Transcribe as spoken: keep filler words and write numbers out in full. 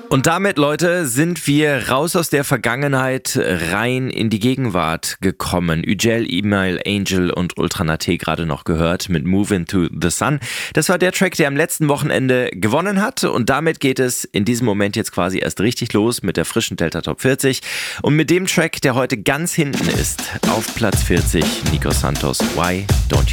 Und damit, Leute, sind wir raus aus der Vergangenheit rein in die Gegenwart gekommen. Üjel, Email, Angel und Ultranate gerade noch gehört mit Move Into the Sun. Das war der Track, der am letzten Wochenende gewonnen hat. Und damit geht es in diesem Moment jetzt quasi erst richtig los mit der frischen Delta Top vierzig. Und mit dem Track, der heute ganz hinten ist, auf Platz vierzig, Nico Santos, Why Don't You